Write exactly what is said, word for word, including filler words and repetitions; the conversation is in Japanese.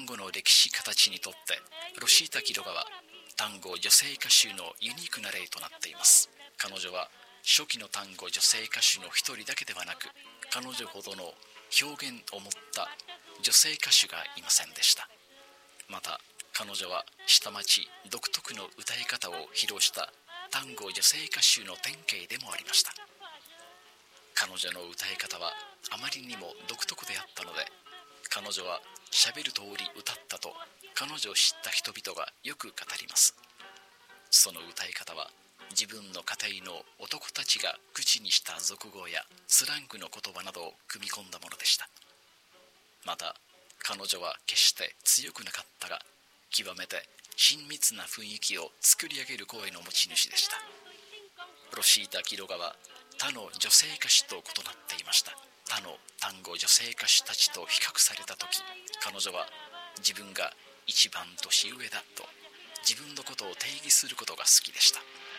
単語の歴史形にとってロシータ・キロガは単語女性歌手のユニークな例となっています。彼女は初期の単語女性歌手の一人だけではなく、彼女ほどの表現を持った女性歌手がいませんでした。また彼女は下町独特の歌い方を披露した単語女性歌手の典型でもありました。彼女の歌い方はあまりにも独特であったので、彼女は喋る通り歌ったと彼女を知った人々がよく語ります。その歌い方は自分の家庭の男たちが口にした俗語やスラングの言葉などを組み込んだものでした。また彼女は決して強くなかったが、極めて親密な雰囲気を作り上げる声の持ち主でした。ロシータ・キロガは他の女性歌手と異なっていました。他の単語女性歌手たちと比較された時、彼女は自分が一番年上だと自分のことを定義することが好きでした。